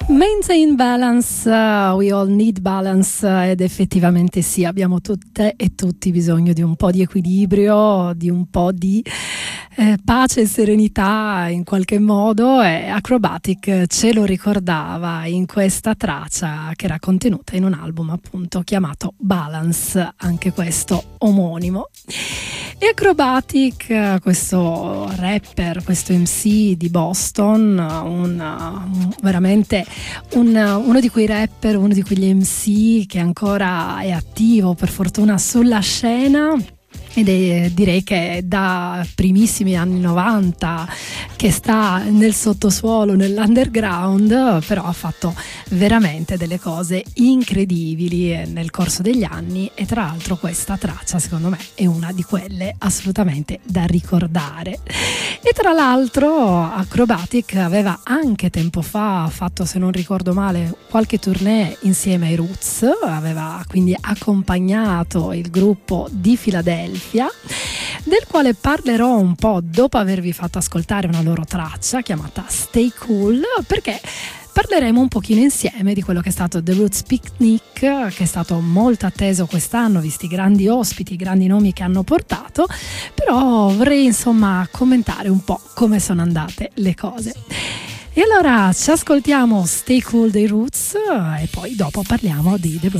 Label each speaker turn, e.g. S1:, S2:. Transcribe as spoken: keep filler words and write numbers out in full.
S1: Maintain balance, uh, we all need balance, uh, ed effettivamente sì, abbiamo tutte e tutti bisogno di un po' di equilibrio, di un po' di eh, pace e serenità in qualche modo, e Acrobatic ce lo ricordava in questa traccia che era contenuta in un album appunto chiamato Balance, anche questo omonimo. E Acrobatic, questo rapper, questo M C di Boston, un, un, veramente un, uno di quei rapper, uno di quegli M C che ancora è attivo per fortuna sulla scena. Ed è, direi che è da primissimi anni novanta che sta nel sottosuolo, nell'underground, però ha fatto veramente delle cose incredibili nel corso degli anni, e tra l'altro questa traccia secondo me è una di quelle assolutamente da ricordare. E tra l'altro Acrobatic aveva anche tempo fa fatto, se non ricordo male, qualche tournée insieme ai Roots, aveva quindi accompagnato il gruppo di Philadelphia, del quale parlerò un po' dopo avervi fatto ascoltare una loro traccia chiamata Stay Cool, perché parleremo un pochino insieme di quello che è stato The Roots Picnic, che è stato molto atteso quest'anno visti i grandi ospiti, i grandi nomi che hanno portato, però vorrei insomma commentare un po' come sono andate le cose. E allora ci ascoltiamo Stay Cool dei Roots e poi dopo parliamo di The